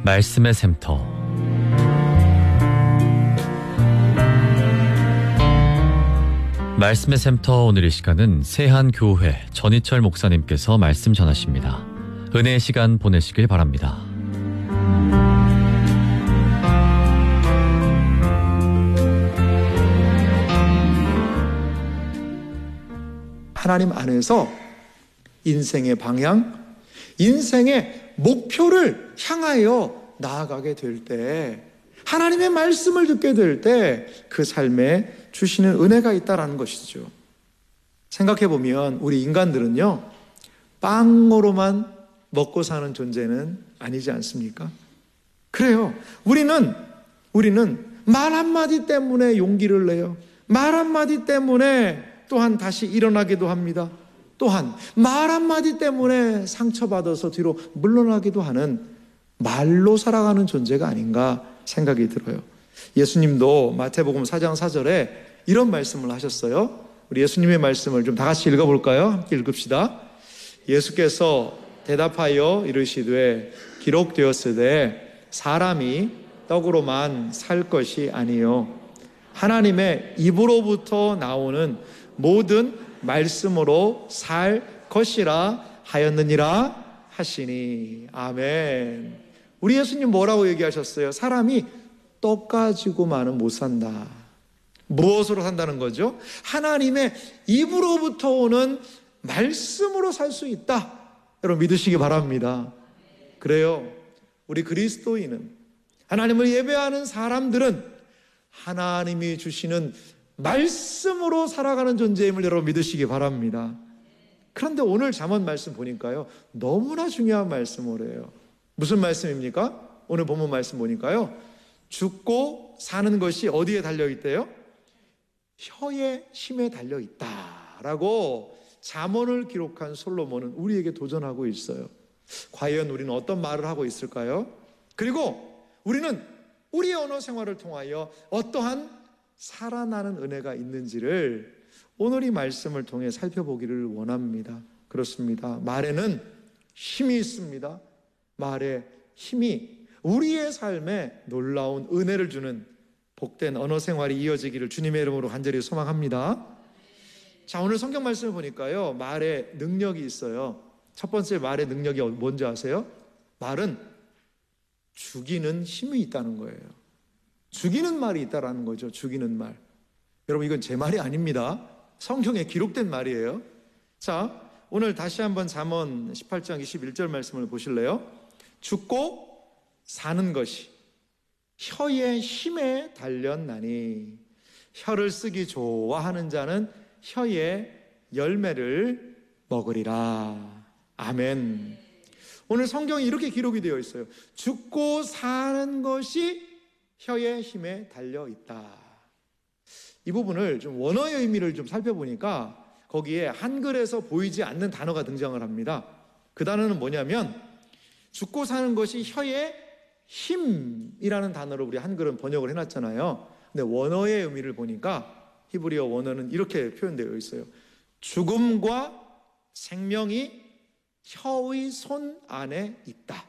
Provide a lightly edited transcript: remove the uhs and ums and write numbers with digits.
말씀의 샘터. 말씀의 샘터 오늘 이 시간은 세한교회 전희철 목사님께서 말씀 전하십니다. 은혜의 시간 보내시길 바랍니다. 하나님 안에서 인생의 방향, 인생의 목표를 향하여 나아가게 될 때, 하나님의 말씀을 듣게 될 때 그 삶에 주시는 은혜가 있다라는 것이죠. 생각해보면 우리 인간들은요, 빵으로만 먹고 사는 존재는 아니지 않습니까? 그래요. 우리는 말 한마디 때문에 용기를 내요. 말 한마디 때문에 또한 다시 일어나기도 합니다. 또한 말 한마디 때문에 상처받아서 뒤로 물러나기도 하는 말로 살아가는 존재가 아닌가 생각이 들어요. 예수님도 마태복음 4장 4절에 이런 말씀을 하셨어요. 우리 예수님의 말씀을 좀 다 같이 읽어볼까요? 함께 읽읍시다. 예수께서 대답하여 이르시되 기록되었으되 사람이 떡으로만 살 것이 아니요 하나님의 입으로부터 나오는 모든 말씀으로 살 것이라 하였느니라 하시니. 아멘. 우리 예수님 뭐라고 얘기하셨어요? 사람이 떡 가지고만은 못 산다. 무엇으로 산다는 거죠? 하나님의 입으로부터 오는 말씀으로 살 수 있다. 여러분 믿으시기 바랍니다. 그래요. 우리 그리스도인은, 하나님을 예배하는 사람들은 하나님이 주시는 말씀으로 살아가는 존재임을 여러분 믿으시기 바랍니다. 그런데 오늘 잠언 말씀 보니까요, 너무나 중요한 말씀을 해요. 무슨 말씀입니까? 오늘 본문 말씀 보니까요, 죽고 사는 것이 어디에 달려있대요? 혀의 힘에 달려있다라고 잠언을 기록한 솔로몬은 우리에게 도전하고 있어요. 과연 우리는 어떤 말을 하고 있을까요? 그리고 우리는 우리의 언어 생활을 통하여 어떠한 살아나는 은혜가 있는지를 오늘 이 말씀을 통해 살펴보기를 원합니다. 그렇습니다. 말에는 힘이 있습니다. 말의 힘이 우리의 삶에 놀라운 은혜를 주는 복된 언어 생활이 이어지기를 주님의 이름으로 간절히 소망합니다. 자, 오늘 성경 말씀을 보니까요, 말에 능력이 있어요. 첫 번째 말의 능력이 뭔지 아세요? 말은 죽이는 힘이 있다는 거예요. 죽이는 말이 있다라는 거죠. 죽이는 말. 여러분 이건 제 말이 아닙니다. 성경에 기록된 말이에요. 자, 오늘 다시 한번 잠언 18장 21절 말씀을 보실래요? 죽고 사는 것이 혀의 힘에 달렸나니 혀를 쓰기 좋아하는 자는 혀의 열매를 먹으리라. 아멘. 오늘 성경에 이렇게 기록이 되어 있어요. 죽고 사는 것이 혀의 힘에 달려있다. 이 부분을 좀 원어의 의미를 좀 살펴보니까 거기에 한글에서 보이지 않는 단어가 등장을 합니다. 그 단어는 뭐냐면 죽고 사는 것이 혀의 힘이라는 단어로 우리 한글은 번역을 해놨잖아요. 근데 원어의 의미를 보니까 히브리어 원어는 이렇게 표현되어 있어요. 죽음과 생명이 혀의 손 안에 있다.